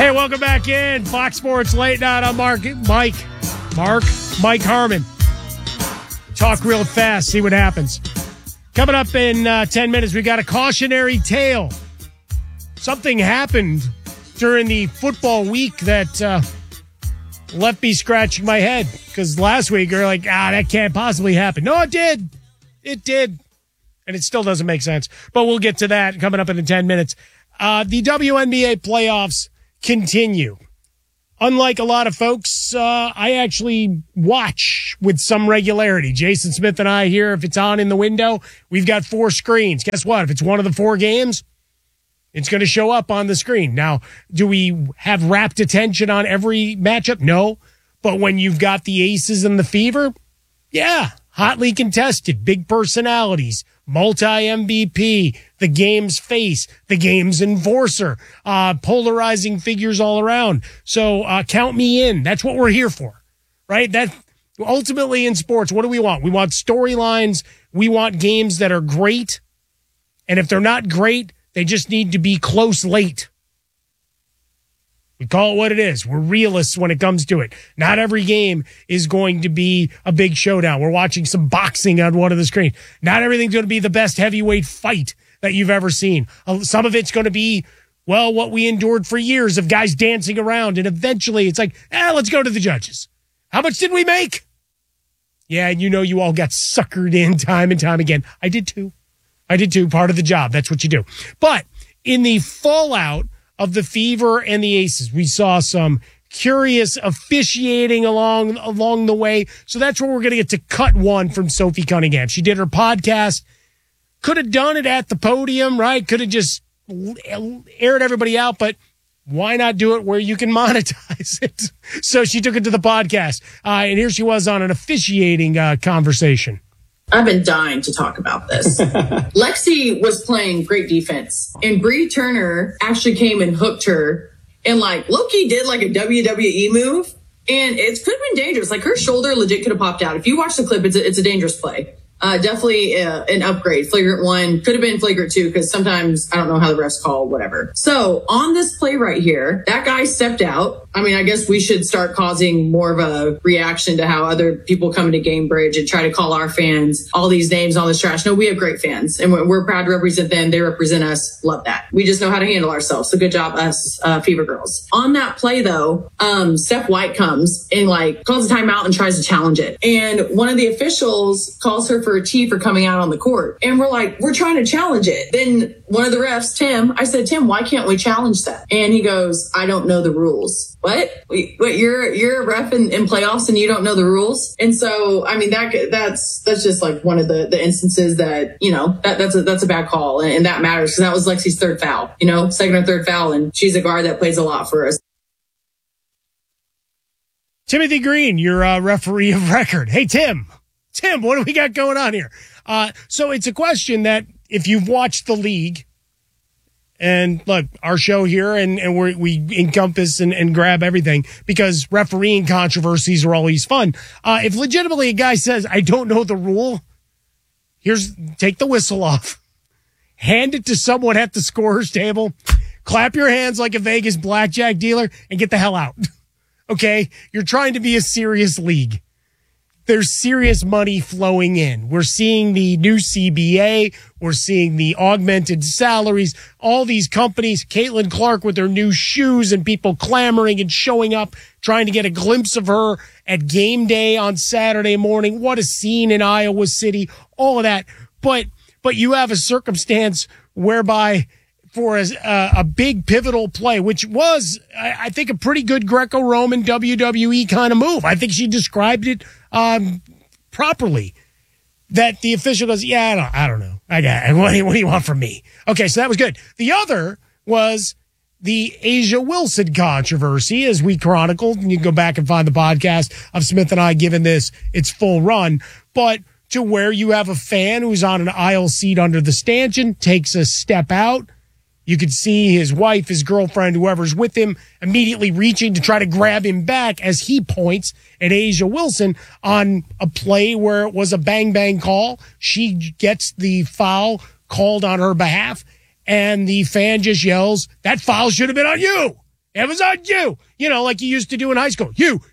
Hey, welcome back in. Fox Sports Late Night. I'm Mike Harmon. Talk real fast, see what happens. Coming up in 10 minutes, we got a cautionary tale. Something happened during the football week that left me scratching my head. Because last week, you're like, that can't possibly happen. No, it did. It did. And it still doesn't make sense. But we'll get to that coming up in 10 minutes. The WNBA playoffs continue. Unlike a lot of folks, I actually watch with some regularity. Jason Smith and I here, if it's on in the window, we've got 4 screens. Guess what? If it's one of the 4 games, it's going to show up on the screen. Now, do we have rapt attention on every matchup? No. But when you've got the Aces and the Fever, yeah, hotly contested, big personalities, multi-MVP, the game's face, the game's enforcer, polarizing figures all around. So count me in. That's what we're here for, right? That ultimately in sports, what do we want? We want storylines. We want games that are great. And if they're not great, they just need to be close late. We call it what it is. We're realists when it comes to it. Not every game is going to be a big showdown. We're watching some boxing on one of the screens. Not everything's going to be the best heavyweight fight that you've ever seen. Some of it's going to be, well, what we endured for years of guys dancing around. And eventually it's like, let's go to the judges. How much did we make? Yeah, and you all got suckered in time and time again. I did too. Part of the job. That's what you do. But in the fallout of the Fever and the Aces, we saw some curious officiating along the way. So that's where we're going to get to cut one from Sophie Cunningham. She did her podcast. Could have done it at the podium, right? Could have just aired everybody out, but why not do it where you can monetize it? So she took it to the podcast. And here she was on an officiating conversation. I've been dying to talk about this. Lexi was playing great defense, and Bree Turner actually came and hooked her, and low-key did a WWE move, and it could have been dangerous. Her shoulder legit could have popped out. If you watch the clip, it's a dangerous play. Definitely an upgrade. Flagrant 1 could have been flagrant 2 because sometimes I don't know how the refs call, whatever. So on this play right here, that guy stepped out. I guess we should start causing more of a reaction to how other people come into Gamebridge and try to call our fans all these names, all this trash. No, we have great fans and we're proud to represent them. They represent us. Love that. We just know how to handle ourselves. So good job, us Fever girls. On that play though, Steph White comes and calls a timeout and tries to challenge it. And one of the officials calls her for a T for coming out on the court. And we're trying to challenge it. Then one of the refs, Tim, I said, Tim, why can't we challenge that? And he goes, I don't know the rules. What? You're a ref in playoffs and you don't know the rules? And so, that's just one of the instances that, that's a bad call. And that matters because that was Lexi's third foul, second or third foul. And she's a guard that plays a lot for us. Timothy Green, your referee of record. Hey, Tim, what do we got going on here? So it's a question that if you've watched the league, and look, our show here, and we encompass and grab everything because refereeing controversies are always fun. If legitimately a guy says, I don't know the rule, take the whistle off, hand it to someone at the scorer's table, clap your hands like a Vegas blackjack dealer, and get the hell out. Okay? You're trying to be a serious league. There's serious money flowing in. We're seeing the new CBA. We're seeing the augmented salaries. All these companies, Caitlin Clark with her new shoes and people clamoring and showing up, trying to get a glimpse of her at game day on Saturday morning. What a scene in Iowa City. All of that. But you have a circumstance whereby for a big pivotal play, which was, I think, a pretty good Greco-Roman WWE kind of move. I think she described it properly, that the official goes, I don't know. I got it. What do you want from me? Okay, so that was good. The other was the A'ja Wilson controversy, as we chronicled. And you can go back and find the podcast of Smith and I giving this its full run. But to where you have a fan who's on an aisle seat under the stanchion, takes a step out. You could see his wife, his girlfriend, whoever's with him, immediately reaching to try to grab him back as he points at A'ja Wilson on a play where it was a bang-bang call. She gets the foul called on her behalf, and the fan just yells, that foul should have been on you. It was on you. Like you used to do in high school. You,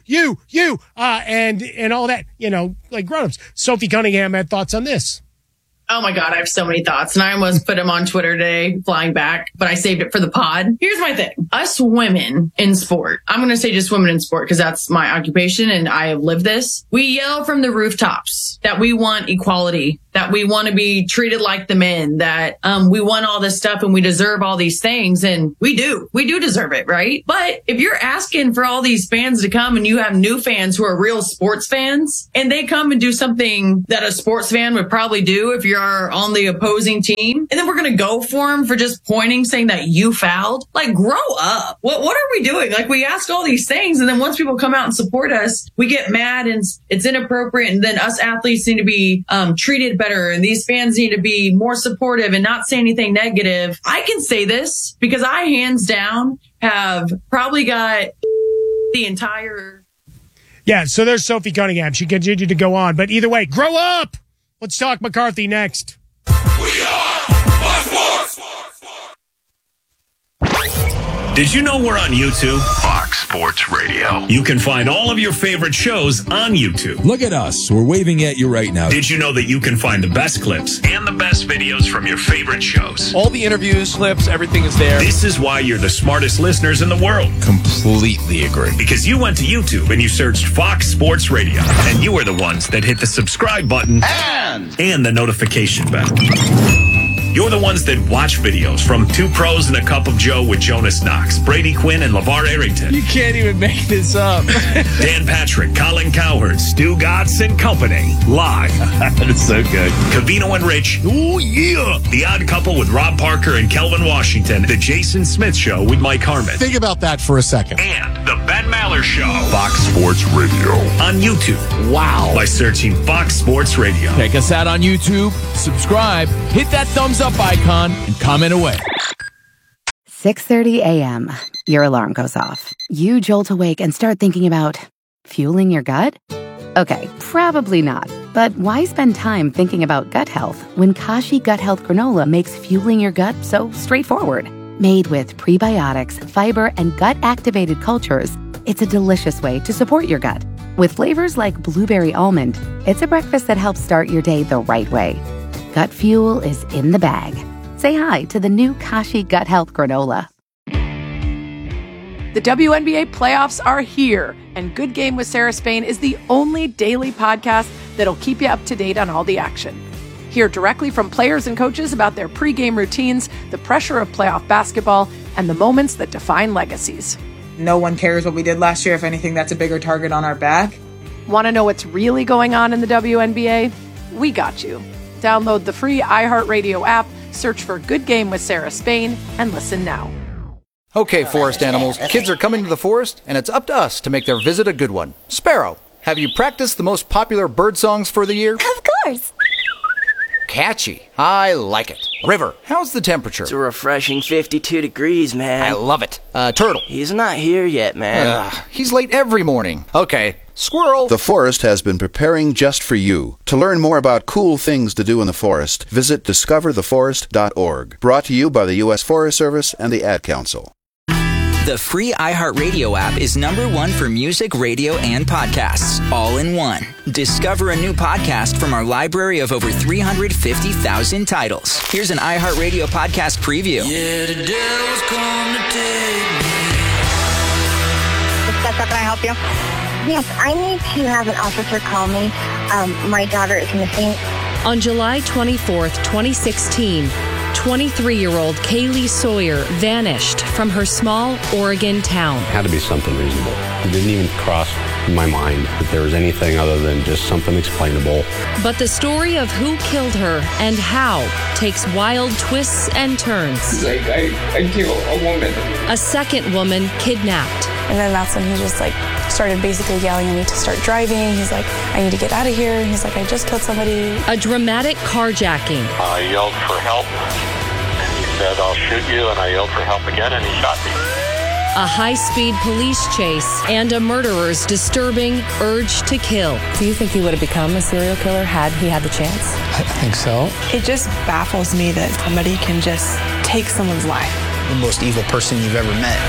and all that, like grown-ups. Sophie Cunningham had thoughts on this. Oh my God, I have so many thoughts, and I almost put them on Twitter today, flying back, but I saved it for the pod. Here's my thing. Us women in sport, I'm going to say just women in sport because that's my occupation and I have lived this. We yell from the rooftops that we want equality, that we want to be treated like the men, that we want all this stuff and we deserve all these things. And we do deserve it, right? But if you're asking for all these fans to come and you have new fans who are real sports fans and they come and do something that a sports fan would probably do if you're on the opposing team, and then we're going to go for them for just pointing, saying that you fouled, like grow up. What are we doing? Like we ask all these things. And then once people come out and support us, we get mad and it's inappropriate. And then us athletes need to be treated better. And these fans need to be more supportive and not say anything negative. I can say this because I hands down have probably got the entire. Yeah. So there's Sophie Cunningham. She continued to go on, but either way, grow up. Let's talk McCarthy next. We are Fox Sports. Did you know we're on YouTube? Fox Sports Radio. You can find all of your favorite shows on YouTube. Look at us. We're waving at you right now. Did you know that you can find the best clips and the best videos from your favorite shows? All the interviews, clips, everything is there. This is why you're the smartest listeners in the world. Completely agree. Because you went to YouTube and you searched Fox Sports Radio. And you are the ones that hit the subscribe button and the notification bell. You're the ones that watch videos from Two Pros and a Cup of Joe with Jonas Knox, Brady Quinn, and LeVar Arrington. You can't even make this up. Dan Patrick, Colin Cowherd, Stu Gatz and Company. Live. That is so good. Covino and Rich. Oh, yeah. The Odd Couple with Rob Parker and Kelvin Washington. The Jason Smith Show with Mike Harmon. Think about that for a second. And the Ben Maller Show. Fox Sports Radio. On YouTube. Wow. By searching Fox Sports Radio. Check us out on YouTube. Subscribe. Hit that thumbs up icon and comment away. 6:30 a.m. Your alarm goes off. You jolt awake and start thinking about fueling your gut? Okay, probably not. But why spend time thinking about gut health when Kashi Gut Health Granola makes fueling your gut so straightforward? Made with prebiotics, fiber, and gut-activated cultures, it's a delicious way to support your gut. With flavors like blueberry almond, it's a breakfast that helps start your day the right way. Gut fuel is in the bag. Say hi to the new Kashi Gut Health Granola. The WNBA playoffs are here, and Good Game with Sarah Spain is the only daily podcast that'll keep you up to date on all the action. Hear directly from players and coaches about their pregame routines, the pressure of playoff basketball, and the moments that define legacies. No one cares what we did last year. If anything, that's a bigger target on our back. Want to know what's really going on in the WNBA? We got you. Download the free iHeartRadio app, search for Good Game with Sarah Spain, and listen now. Okay, forest animals, kids are coming to the forest, and it's up to us to make their visit a good one. Sparrow, have you practiced the most popular bird songs for the year? Of course. Catchy. I like it. River, how's the temperature? It's a refreshing 52 degrees, man. I love it. Turtle. He's not here yet, man. He's late every morning. Okay. Squirrel. The forest has been preparing just for you. To learn more about cool things to do in the forest, visit discovertheforest.org. Brought to you by the U.S. Forest Service and the Ad Council. The free iHeartRadio app is #1 for music, radio, and podcasts, all in one. Discover a new podcast from our library of over 350,000 titles. Here's an iHeartRadio podcast preview. Yeah, the devil's come to take me. Can I help you? Yes, I need to have an officer call me. My daughter is missing. On July 24th, 2016, 23-year-old Kaylee Sawyer vanished from her small Oregon town. It had to be something reasonable. It didn't even cross my mind that there was anything other than just something explainable. But the story of who killed her and how takes wild twists and turns. He's like, I killed a woman. A second woman kidnapped. And then that's when he just started basically yelling at me to start driving. He's like, I need to get out of here. He's like, I just killed somebody. A dramatic carjacking. I yelled for help, and he said, I'll shoot you, and I yelled for help again, and he shot me. A high-speed police chase and a murderer's disturbing urge to kill. Do you think he would have become a serial killer had he had the chance? I think so. It just baffles me that somebody can just take someone's life. the most evil person you've ever met.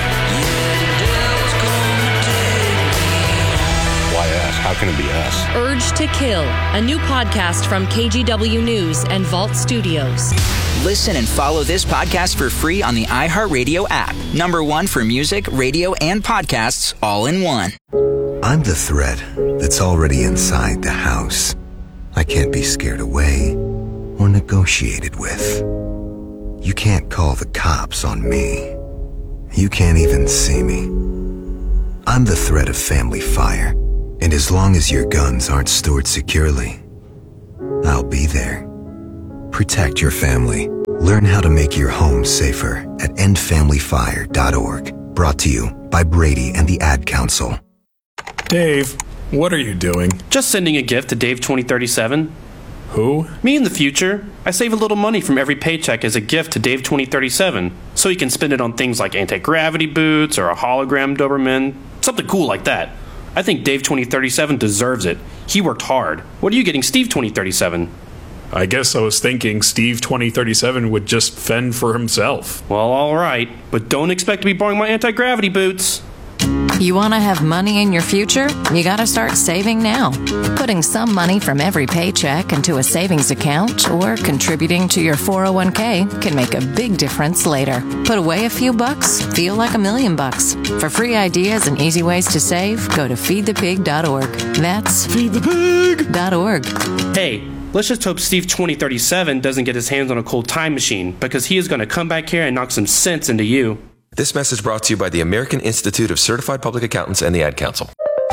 Why us? How can it be us? Urge to Kill, a new podcast from KGW News and Vault Studios. Listen and follow this podcast for free on the iHeartRadio app. #1 for music, radio, and podcasts all in one. I'm the threat that's already inside the house. I can't be scared away or negotiated with. You can't call the cops on me. You can't even see me. I'm the threat of family fire, and as long as your guns aren't stored securely, I'll be there. Protect your family. Learn how to make your home safer at endfamilyfire.org. Brought to you by Brady and the Ad Council. Dave, what are you doing? Just sending a gift to Dave 2037. Who? Me in the future. I save a little money from every paycheck as a gift to Dave 2037, so he can spend it on things like anti-gravity boots or a hologram Doberman, something cool like that. I think Dave 2037 deserves it. He worked hard. What are you getting Steve 2037? I guess I was thinking Steve 2037 would just fend for himself. Well, all right, but don't expect to be borrowing my anti-gravity boots. You want to have money in your future? You got to start saving now. Putting some money from every paycheck into a savings account or contributing to your 401k can make a big difference later. Put away a few bucks, feel like $1 million. For free ideas and easy ways to save, go to feedthepig.org. That's feedthepig.org. Hey, let's just hope Steve 2037 doesn't get his hands on a cold time machine, because he is going to come back here and knock some sense into you. This message brought to you by the American Institute of Certified Public Accountants and the Ad Council.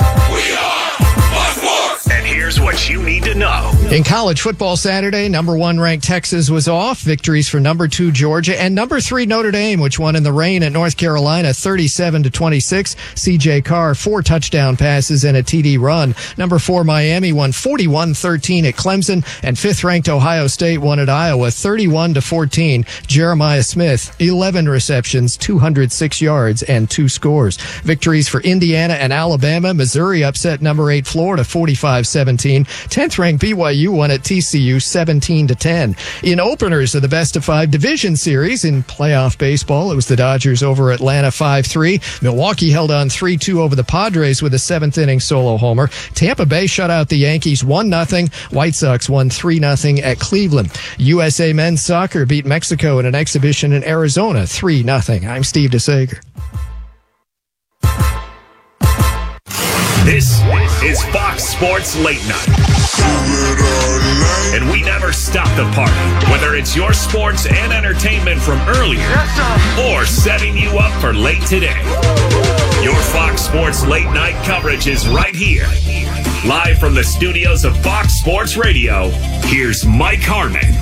And here's what you need to know. In college football Saturday, #1 ranked Texas was off. Victories for #2 Georgia and #3 Notre Dame, which won in the rain at North Carolina 37-26. C.J. Carr, 4 touchdown passes and a TD run. #4 Miami won 41-13 at Clemson, and 5th-ranked Ohio State won at Iowa 31-14. Jeremiah Smith, 11 receptions, 206 yards, and 2 scores. Victories for Indiana and Alabama. Missouri upset #8 Florida 45-17. 10th-ranked BYU won at TCU 17-10. In openers of the best-of-5 division series in playoff baseball, it was the Dodgers over Atlanta 5-3. Milwaukee held on 3-2 over the Padres with a 7th-inning solo homer. Tampa Bay shut out the Yankees 1-0. White Sox won 3-0 at Cleveland. USA men's soccer beat Mexico in an exhibition in Arizona 3-0. I'm Steve DeSager. This is Fox Sports Late Night. And we never stop the party, whether it's your sports and entertainment from earlier or setting you up for late today. Your Fox Sports Late Night coverage is right here. Live from the studios of Fox Sports Radio, here's Mike Harmon.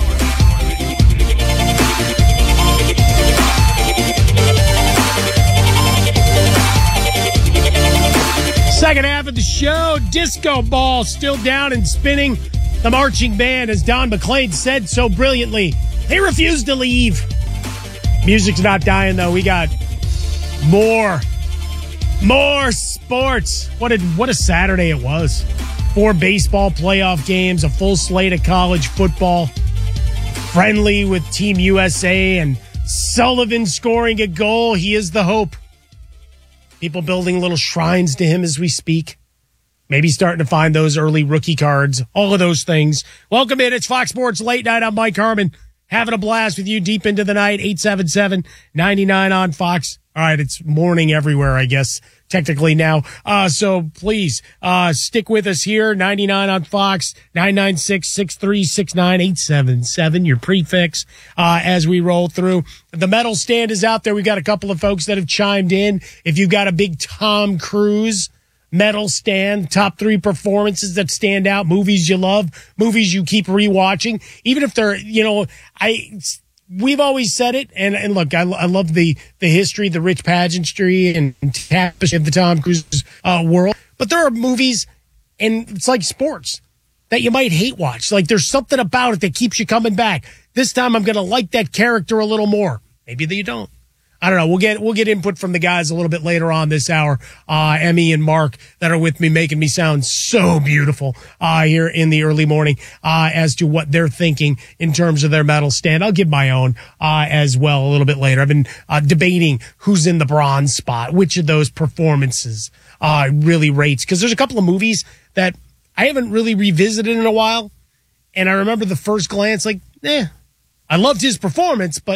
Second half of the show, disco ball still down and spinning. The marching band, as Don McLean said so brilliantly, they refuse to leave. Music's not dying, though. We got more sports. What a Saturday it was. 4 baseball playoff games, a full slate of college football, friendly with Team USA, and Sullivan scoring a goal. He is the hope. People building little shrines to him as we speak. Maybe starting to find those early rookie cards. All of those things. Welcome in. It's Fox Sports Late Night. I'm Mike Harmon. Having a blast with you deep into the night. 877-99 on Fox. All right, it's morning everywhere, I guess, technically now. So please stick with us here. 99 on Fox, 996-6369-877, your prefix, as we roll through. The medal stand is out there. We've got a couple of folks that have chimed in. If you've got a big Tom Cruise medal stand, top 3 performances that stand out, movies you love, movies you keep rewatching, even if they're, we've always said it, and look, I love the history, the rich pageantry and tapestry of the Tom Cruise world. But there are movies, and it's like sports, that you might hate watch. Like there's something about it that keeps you coming back. This time I'm going to like that character a little more. Maybe that you don't. I don't know. We'll get input from the guys a little bit later on this hour. Emmy and Mark that are with me, making me sound so beautiful here in the early morning as to what they're thinking in terms of their medal stand. I'll give my own as well a little bit later. I've been debating who's in the bronze spot, which of those performances really rates, because there's a couple of movies that I haven't really revisited in a while, and I remember the first glance, like, I loved his performance, but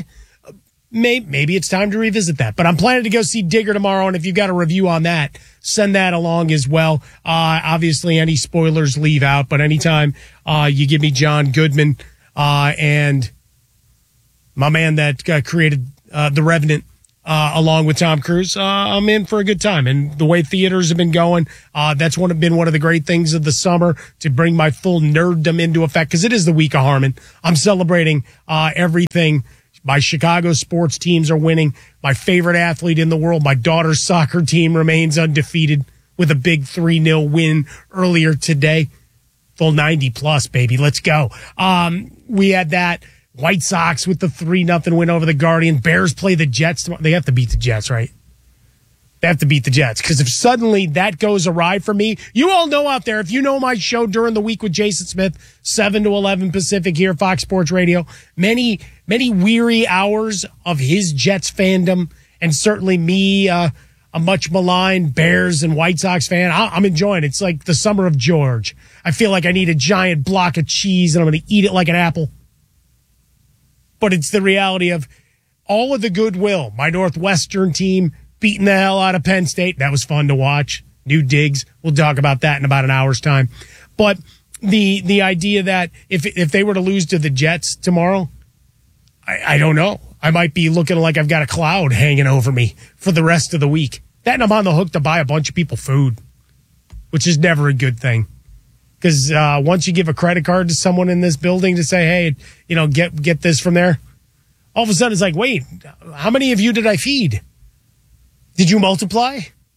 maybe it's time to revisit that. But I'm planning to go see Digger tomorrow, and if you've got a review on that, send that along as well. Obviously, any spoilers leave out, but anytime you give me John Goodman and my man that created The Revenant, along with Tom Cruise, I'm in for a good time. And the way theaters have been going, that's been one of the great things of the summer, to bring my full nerddom into effect, because it is the week of Harmon. I'm celebrating everything. My Chicago sports teams are winning. My favorite athlete in the world, my daughter's soccer team, remains undefeated with a big 3-0 win earlier today. Full 90-plus, baby. Let's go. We had that. White Sox with the 3-0 win over the Guardians. Bears play the Jets tomorrow. They have to beat the Jets, right? They have to beat the Jets, because if suddenly that goes awry for me, you all know out there, if you know my show during the week with Jason Smith, 7 to 11 Pacific here, Fox Sports Radio, many weary hours of his Jets fandom, and certainly me, a much maligned Bears and White Sox fan. I'm enjoying it. It's like the summer of George. I feel like I need a giant block of cheese and I'm going to eat it like an apple. But it's the reality of all of the goodwill. My Northwestern team beating the hell out of Penn State. That was fun to watch. New digs. We'll talk about that in about an hour's time. But the idea that if they were to lose to the Jets tomorrow, I don't know. I might be looking like I've got a cloud hanging over me for the rest of the week. That, and I'm on the hook to buy a bunch of people food, which is never a good thing. Because once you give a credit card to someone in this building to say, hey, get this from there, all of a sudden it's like, wait, how many of you did I feed? Did you multiply?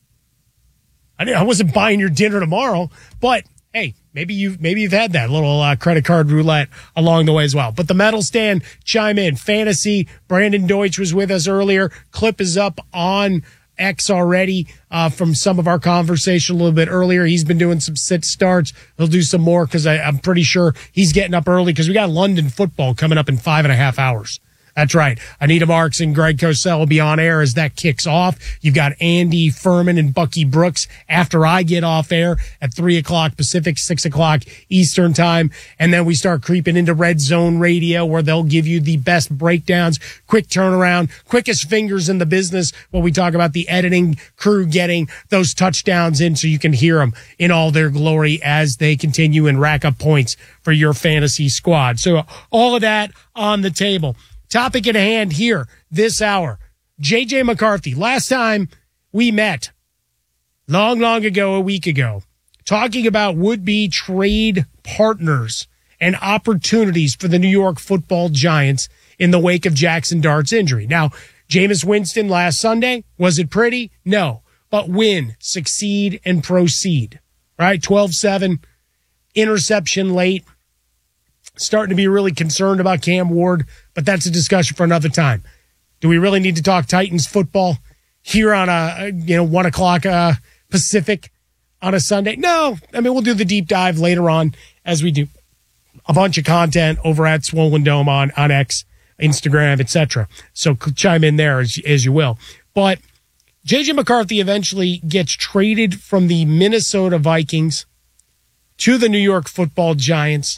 I wasn't buying your dinner tomorrow, but hey, maybe you've had that little credit card roulette along the way as well. But the medal stand, chime in. Fantasy, Brandon Deutsch was with us earlier. Clip is up on X already from some of our conversation a little bit earlier. He's been doing some sit starts. He'll do some more, because I'm pretty sure he's getting up early, because we got London football coming up in 5.5 hours. That's right. Anita Marks and Greg Cosell will be on air as that kicks off. You've got Andy Furman and Bucky Brooks after I get off air at 3 o'clock Pacific, 6 o'clock Eastern time. And then we start creeping into Red Zone Radio, where they'll give you the best breakdowns, quick turnaround, quickest fingers in the business when we talk about the editing crew getting those touchdowns in, so you can hear them in all their glory as they continue and rack up points for your fantasy squad. So all of that on the table. Topic at hand here this hour. J.J. McCarthy. Last time we met, long ago, a week ago, talking about would-be trade partners and opportunities for the New York Football Giants in the wake of Jackson Dart's injury. Now, Jameis Winston last Sunday, was it pretty? No. But win, succeed, and proceed. Right? 12-7, interception late. Starting to be really concerned about Cam Ward, but that's a discussion for another time. Do we really need to talk Titans football here on 1 o'clock Pacific on a Sunday? No. I mean, we'll do the deep dive later on, as we do a bunch of content over at Swollen Dome on X, Instagram, etc. So chime in there as you will. But J.J. McCarthy eventually gets traded from the Minnesota Vikings to the New York Football Giants.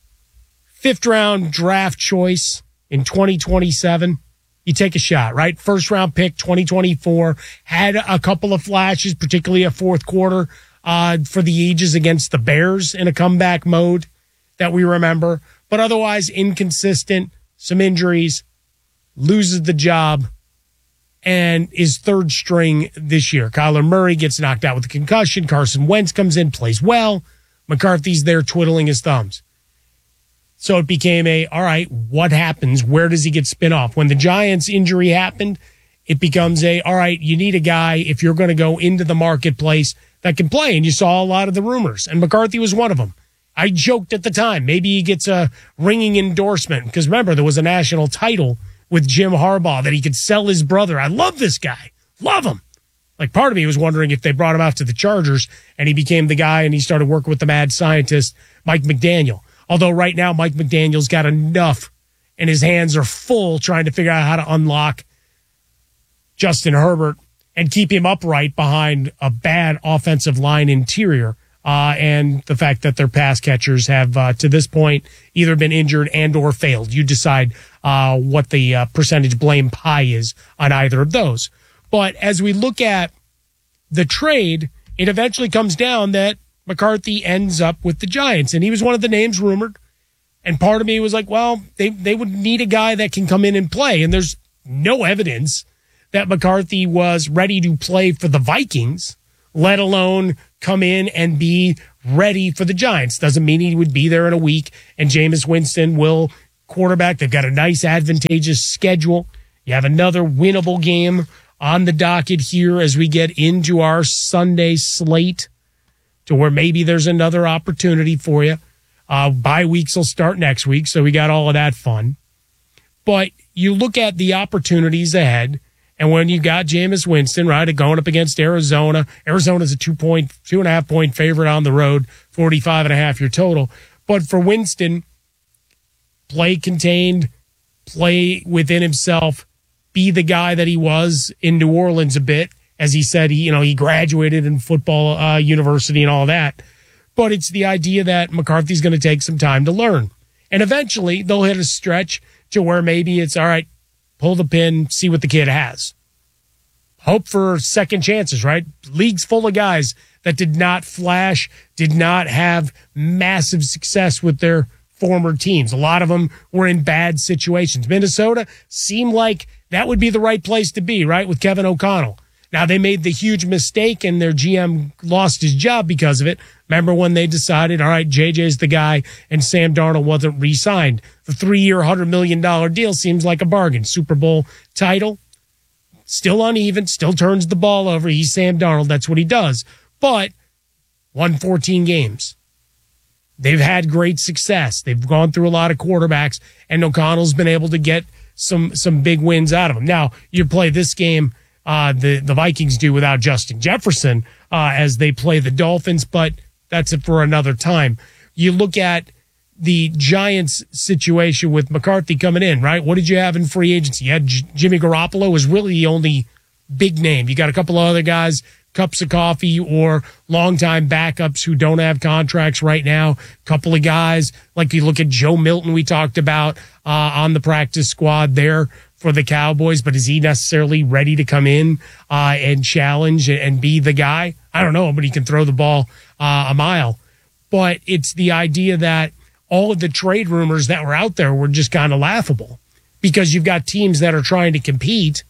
5th round draft choice in 2027. You take a shot, right? 1st round pick, 2024. Had a couple of flashes, particularly a fourth quarter for the ages against the Bears in a comeback mode that we remember. But otherwise inconsistent, some injuries, loses the job, and is 3rd string this year. Kyler Murray gets knocked out with a concussion. Carson Wentz comes in, plays well. McCarthy's there twiddling his thumbs. So it became all right, what happens? Where does he get spin off? When the Giants injury happened, it becomes all right, you need a guy, if you're going to go into the marketplace, that can play. And you saw a lot of the rumors, and McCarthy was one of them. I joked at the time, maybe he gets a ringing endorsement, because remember, there was a national title with Jim Harbaugh, that he could sell his brother. I love this guy. Love him. Like, part of me was wondering if they brought him out to the Chargers and he became the guy and he started working with the mad scientist, Mike McDaniel. Although right now, Mike McDaniel's got enough and his hands are full trying to figure out how to unlock Justin Herbert and keep him upright behind a bad offensive line interior. And the fact that their pass catchers have, to this point, either been injured and or failed. You decide what the percentage blame pie is on either of those. But as we look at the trade, it eventually comes down that McCarthy ends up with the Giants. And he was one of the names rumored. And part of me was like, well, they would need a guy that can come in and play. And there's no evidence that McCarthy was ready to play for the Vikings, let alone come in and be ready for the Giants. Doesn't mean he would be there in a week. And Jameis Winston will quarterback. They've got a nice, advantageous schedule. You have another winnable game on the docket here as we get into our Sunday slate, to where maybe there's another opportunity for you. Bye weeks will start next week, so we got all of that fun. But you look at the opportunities ahead, and when you got Jameis Winston, right, going up against Arizona, Arizona's a 2.5 point favorite on the road, 45.5 your total. But for Winston, play contained, play within himself, be the guy that he was in New Orleans a bit. As he said, he graduated in football university and all that. But it's the idea that McCarthy's going to take some time to learn. And eventually they'll hit a stretch to where maybe it's, all right, pull the pin, see what the kid has. Hope for second chances, right? League's full of guys that did not flash, did not have massive success with their former teams. A lot of them were in bad situations. Minnesota seemed like that would be the right place to be, right, with Kevin O'Connell. Now, they made the huge mistake and their GM lost his job because of it. Remember when they decided, all right, JJ's the guy and Sam Darnold wasn't re-signed. The 3-year, $100 million deal seems like a bargain. Super Bowl title, still uneven, still turns the ball over. He's Sam Darnold. That's what he does. But won 14 games. They've had great success. They've gone through a lot of quarterbacks, and O'Connell's been able to get some big wins out of them. Now, you play this game, the Vikings do without Justin Jefferson as they play the Dolphins, but that's it for another time. You look at the Giants situation with McCarthy coming in, right? What did you have in free agency? You had Jimmy Garoppolo was really the only big name. You got a couple of other guys, cups of coffee or longtime backups who don't have contracts right now. Couple of guys, like you look at Joe Milton we talked about on the practice squad there for the Cowboys, but is he necessarily ready to come in and challenge and be the guy? I don't know, but he can throw the ball a mile. But it's the idea that all of the trade rumors that were out there were just kind of laughable because you've got teams that are trying to compete.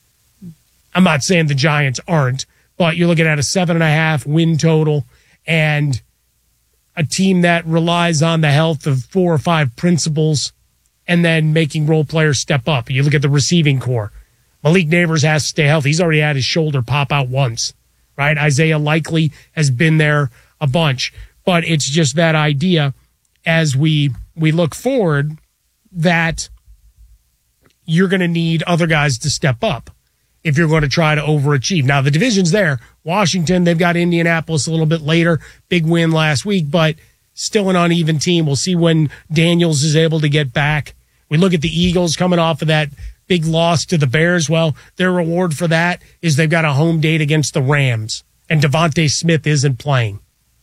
I'm not saying the Giants aren't, but you're looking at a 7.5 win total and a team that relies on the health of 4 or 5 principals and then making role players step up. You look at the receiving core. Malik Neighbors has to stay healthy. He's already had his shoulder pop out once, right? Isaiah Likely has been there a bunch. But it's just that idea as we look forward that you're going to need other guys to step up if you're going to try to overachieve. Now, the division's there. Washington, they've got Indianapolis a little bit later. Big win last week, but still an uneven team. We'll see when Daniels is able to get back. We look at the Eagles coming off of that big loss to the Bears. Well, their reward for that is they've got a home date against the Rams, and Devontae Smith isn't playing.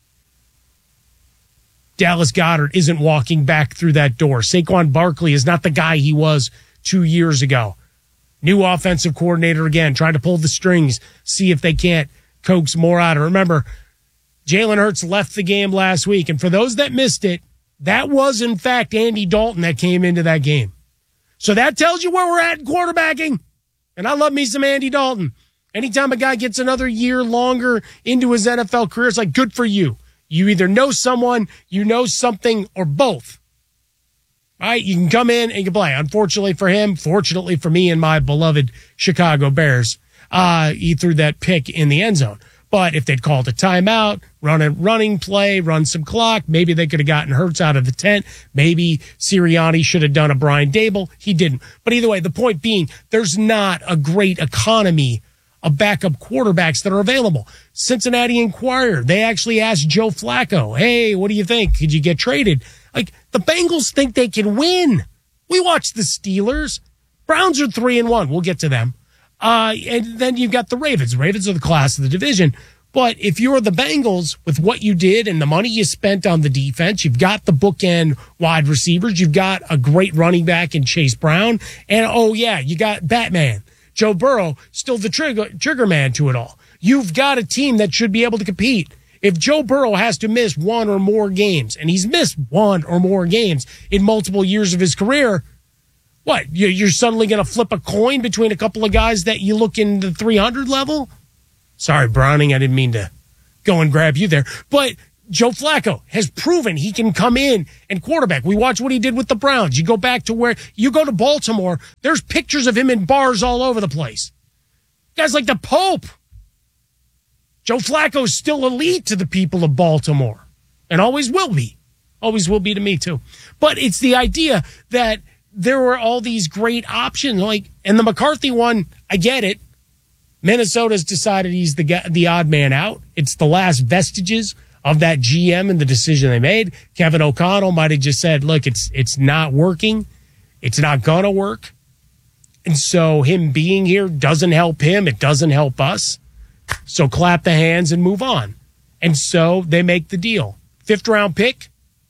Dallas Goedert isn't walking back through that door. Saquon Barkley is not the guy he was 2 years ago. New offensive coordinator again, trying to pull the strings, see if they can't coax more out of it. Remember, Jalen Hurts left the game last week, and for those that missed it, that was, in fact, Andy Dalton that came into that game. So that tells you where we're at in quarterbacking. And I love me some Andy Dalton. Anytime a guy gets another year longer into his NFL career, it's like, good for you. You either know someone, you know something, or both. Right? You can come in and you can play. Unfortunately for him, fortunately for me and my beloved Chicago Bears, he threw that pick in the end zone. But if they'd called a timeout, run a running play, run some clock, maybe they could have gotten Hurts out of the tent. Maybe Sirianni should have done a Brian Dable. He didn't. But either way, the point being, there's not a great economy of backup quarterbacks that are available. Cincinnati Enquirer, they actually asked Joe Flacco, hey, what do you think? Could you get traded? Like, the Bengals think they can win. We watched the Steelers. Browns are 3-1. We'll get to them. And then you've got the Ravens. Ravens are the class of the division. But if you're the Bengals, with what you did and the money you spent on the defense, you've got the bookend wide receivers, you've got a great running back in Chase Brown, and oh yeah, you got Batman. Joe Burrow, still the trigger man to it all. You've got a team that should be able to compete. If Joe Burrow has to miss one or more games, and he's missed one or more games in multiple years of his career, what, you're suddenly going to flip a coin between a couple of guys that you look in the 300 level? Sorry, Browning, I didn't mean to go and grab you there. But Joe Flacco has proven he can come in and quarterback. We watch what he did with the Browns. You go back to where you go to Baltimore, there's pictures of him in bars all over the place. Guys like the Pope. Joe Flacco's still elite to the people of Baltimore and always will be. Always will be to me too. But it's the idea that there were all these great options, and the McCarthy one, I get it. Minnesota's decided he's the odd man out. It's the last vestiges of that GM and the decision they made. Kevin O'Connell might have just said, look, it's not working. It's not going to work. And so him being here doesn't help him. It doesn't help us. So clap the hands and move on. And so they make the deal. 5th round pick.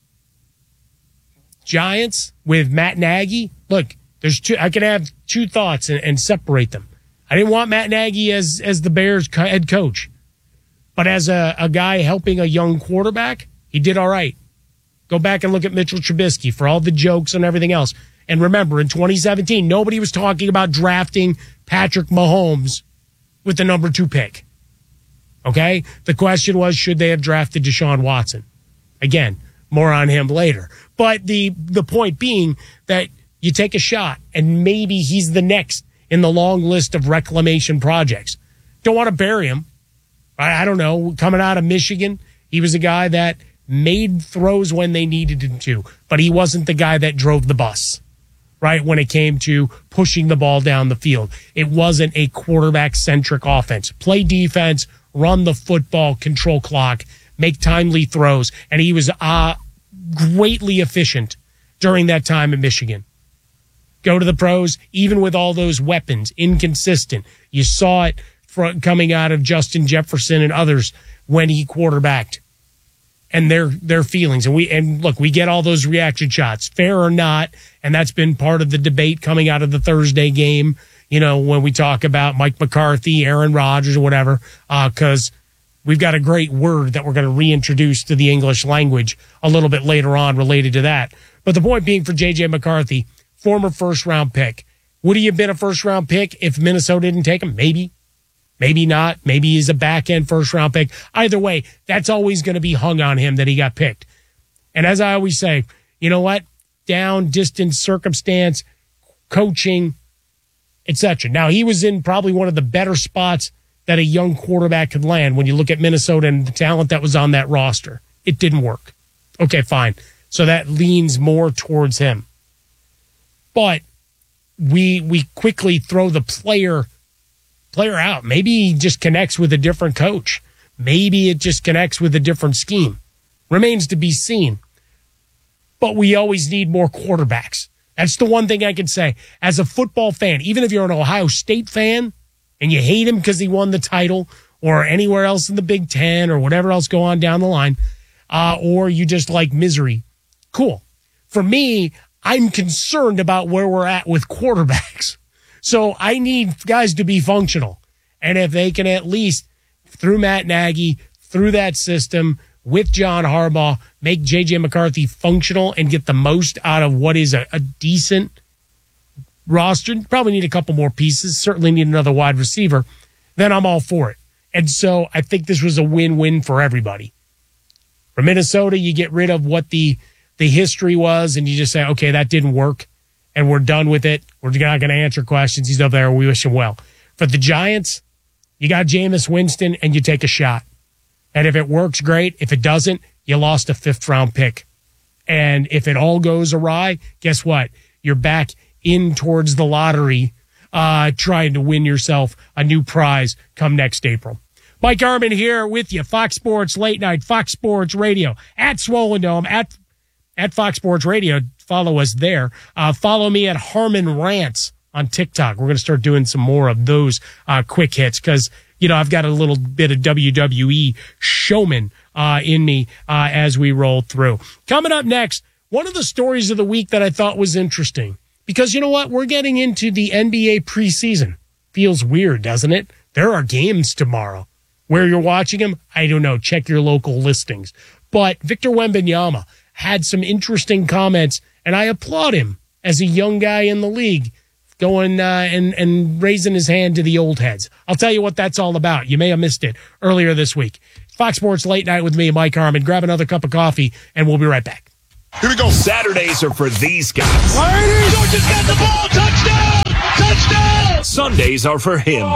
Giants with Matt Nagy. Look, there's two. I can have two thoughts and separate them. I didn't want Matt Nagy as the Bears head coach. But as a guy helping a young quarterback, he did all right. Go back and look at Mitchell Trubisky for all the jokes and everything else. And remember, in 2017, nobody was talking about drafting Patrick Mahomes with the number 2 pick. Okay? The question was, should they have drafted Deshaun Watson? Again, more on him later. But the point being that you take a shot, and maybe he's the next in the long list of reclamation projects. Don't want to bury him. I don't know. Coming out of Michigan, he was a guy that made throws when they needed him to, but he wasn't the guy that drove the bus, right? When it came to pushing the ball down the field, it wasn't a quarterback-centric offense. Play defense, run the football, control clock, make timely throws, and he was greatly efficient during that time in Michigan. Go to the pros, even with all those weapons, inconsistent. You saw it coming out of Justin Jefferson and others when he quarterbacked, and their feelings. And look, we get all those reaction shots, fair or not, and that's been part of the debate coming out of the Thursday game. You know, when we talk about Mike McCarthy, Aaron Rodgers, or whatever, because we've got a great word that we're going to reintroduce to the English language a little bit later on related to that. But the point being, for J.J. McCarthy, former first-round pick. Would he have been a first-round pick if Minnesota didn't take him? Maybe. Maybe not. Maybe he's a back-end first-round pick. Either way, that's always going to be hung on him that he got picked. And as I always say, you know what? Down, distance, circumstance, coaching, etc. Now, he was in probably one of the better spots that a young quarterback could land when you look at Minnesota and the talent that was on that roster. It didn't work. Okay, fine. So that leans more towards him. But we quickly throw the player out. Maybe he just connects with a different coach. Maybe it just connects with a different scheme. Remains to be seen. But we always need more quarterbacks. That's the one thing I can say. As a football fan, even if you're an Ohio State fan and you hate him because he won the title, or anywhere else in the Big Ten or whatever else go on down the line, or you just like misery, cool. For me, I'm concerned about where we're at with quarterbacks. So I need guys to be functional. And if they can at least, through Matt Nagy, through that system, with John Harbaugh, make J.J. McCarthy functional and get the most out of what is a decent roster, probably need a couple more pieces, certainly need another wide receiver, then I'm all for it. And so I think this was a win-win for everybody. For Minnesota, you get rid of what the history was, and you just say, okay, that didn't work, and we're done with it. We're not going to answer questions. He's up there. We wish him well. For the Giants, You got Jameis Winston, and you take a shot. And if it works, great. If it doesn't, you lost a 5th-round pick. And if it all goes awry, guess what? You're back in towards the lottery, trying to win yourself a new prize come next April. Mike Harmon here with you. Fox Sports Late Night, Fox Sports Radio, at Swollen Dome, at Fox Sports Radio. Follow us there. Follow me at Harmon Rants on TikTok. We're going to start doing some more of those quick hits because, I've got a little bit of WWE showman in me as we roll through. Coming up next, one of the stories of the week that I thought was interesting because you know what? We're getting into the NBA preseason. Feels weird, doesn't it? There are games tomorrow. Where you're watching them, I don't know. Check your local listings. But Victor Wembanyama had some interesting comments, and I applaud him as a young guy in the league going and raising his hand to the old heads. I'll tell you what that's all about. You may have missed it earlier this week. Fox Sports Late Night with me, Mike Harmon. Grab another cup of coffee, and we'll be right back. Here we go. Saturdays are for these guys. Ladies, Georgia's got the ball. Touchdown! Touchdown! Sundays are for him.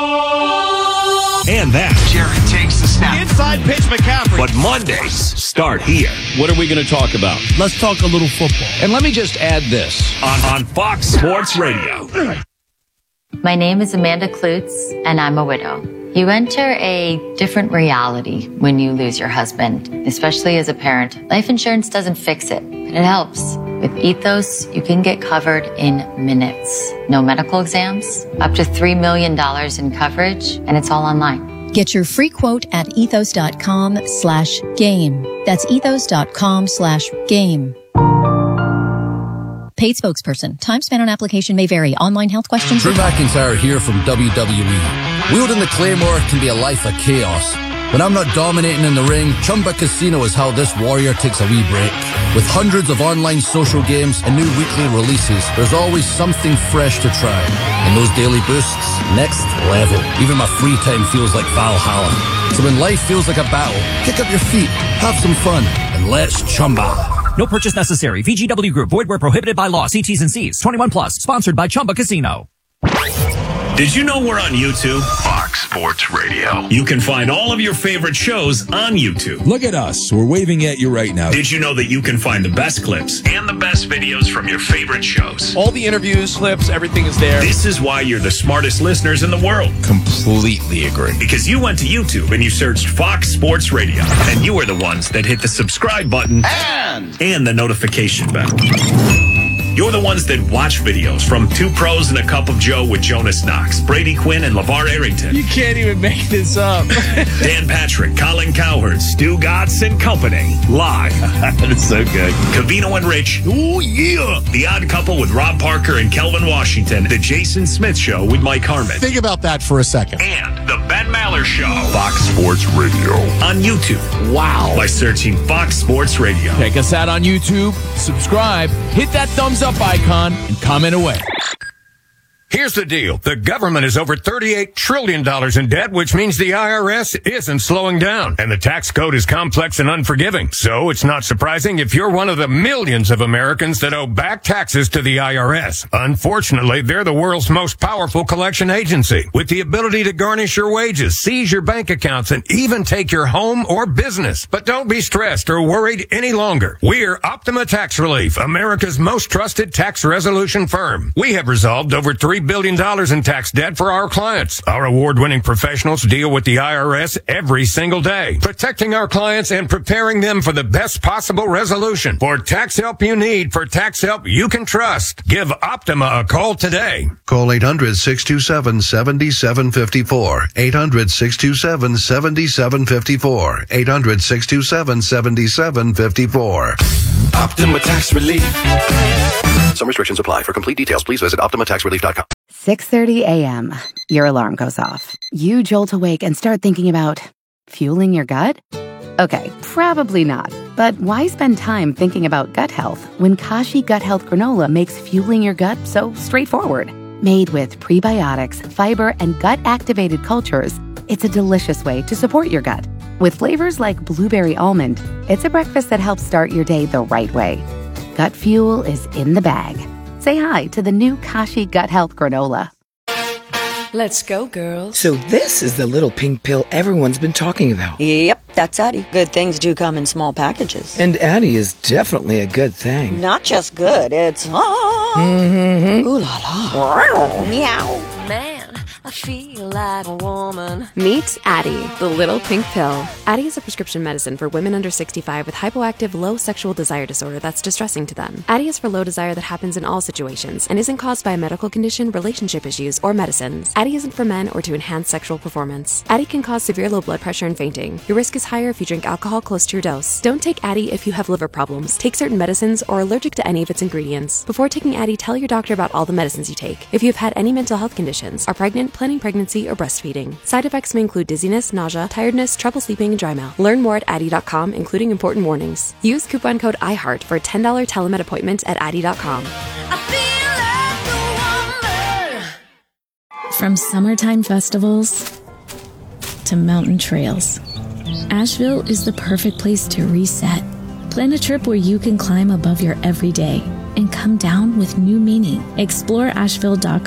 And that. Jerry takes the snap. Inside pitch, McCaffrey. But Mondays start here. What are we going to talk about? Let's talk a little football. And let me just add this. On Fox Sports Radio. My name is Amanda Klutz, and I'm a widow. You enter a different reality when you lose your husband, especially as a parent. Life insurance doesn't fix it, but it helps. With Ethos, you can get covered in minutes. No medical exams, up to $3 million in coverage, and it's all online. Get your free quote at ethos.com/game. That's ethos.com/game. Paid spokesperson. Time spent on application may vary. Online health questions. Drew McIntyre here from WWE. Wielding the Claymore can be a life of chaos. When I'm not dominating in the ring, Chumba Casino is how this warrior takes a wee break. With hundreds of online social games and new weekly releases, there's always something fresh to try. And those daily boosts, next level. Even my free time feels like Valhalla. So when life feels like a battle, kick up your feet, have some fun, and let's Chumba. No purchase necessary. VGW Group. Void where prohibited by law. See T's and C's. 21 plus. Sponsored by Chumba Casino. Did you know we're on YouTube? Fox Sports Radio. You can find all of your favorite shows on YouTube. Look at us. We're waving at you right now. Did you know that you can find the best clips and the best videos from your favorite shows? All the interviews, clips, everything is there. This is why you're the smartest listeners in the world. Completely agree. Because you went to YouTube and you searched Fox Sports Radio. And you are the ones that hit the subscribe button and the notification bell. You're the ones that watch videos from Two Pros and a Cup of Joe with Jonas Knox, Brady Quinn, and LeVar Arrington. You can't even make this up. Dan Patrick, Colin Cowherd, Stu Gatz and Company. Live. That's so good. Covino and Rich. Oh, yeah. The Odd Couple with Rob Parker and Kelvin Washington. The Jason Smith Show with Mike Harmon. Think about that for a second. And The Ben Maller Show. Fox Sports Radio. On YouTube. Wow. By searching Fox Sports Radio. Check us out on YouTube. Subscribe. Hit that thumbs up icon and comment away. Here's the deal. The government is over $38 trillion in debt, which means the IRS isn't slowing down. And the tax code is complex and unforgiving. So it's not surprising if you're one of the millions of Americans that owe back taxes to the IRS. Unfortunately, they're the world's most powerful collection agency, with the ability to garnish your wages, seize your bank accounts, and even take your home or business. But don't be stressed or worried any longer. We're Optima Tax Relief, America's most trusted tax resolution firm. We have resolved over $3 billion in tax debt for our clients. Our award-winning professionals deal with the IRS every single day, protecting our clients and preparing them for the best possible resolution. For tax help you need, for tax help you can trust, give Optima a call today. Call 800-627-7754. 800-627-7754. 800-627-7754. Optima Tax Relief. Some restrictions apply. For complete details, please visit OptimaTaxRelief.com. 6:30 a.m. Your alarm goes off. You jolt awake and start thinking about fueling your gut? Okay, probably not. But why spend time thinking about gut health when Kashi Gut Health Granola makes fueling your gut so straightforward? Made with prebiotics, fiber, and gut-activated cultures, it's a delicious way to support your gut. With flavors like blueberry almond, it's a breakfast that helps start your day the right way. Gut fuel is in the bag. Say hi to the new Kashi Gut Health Granola. Let's go, girls. So this is the little pink pill everyone's been talking about. Yep, that's Addie. Good things do come in small packages. And Addie is definitely a good thing. Not just good, it's... Mm-hmm. Ooh la la. Meow. Man, I feel like a woman. Meet Addie, the little pink pill. Addie is a prescription medicine for women under 65 with hypoactive low sexual desire disorder that's distressing to them. Addie is for low desire that happens in all situations and isn't caused by a medical condition, relationship issues, or medicines. Addie isn't for men or to enhance sexual performance. Addie can cause severe low blood pressure and fainting. Your risk is higher if you drink alcohol close to your dose. Don't take Addie if you have liver problems, take certain medicines, or are allergic to any of its ingredients. Before taking Addie, tell your doctor about all the medicines you take. If you've had any mental health conditions, are pregnant, planning pregnancy, or breastfeeding. Side effects may include dizziness, nausea, tiredness, trouble sleeping, and dry mouth. Learn more at Addie.com, including important warnings. Use coupon code IHEART for a $10 telemed appointment at Addie.com. From summertime festivals to mountain trails, Asheville is the perfect place to reset. Plan a trip where you can climb above your everyday and come down with new meaning. Explore Asheville.com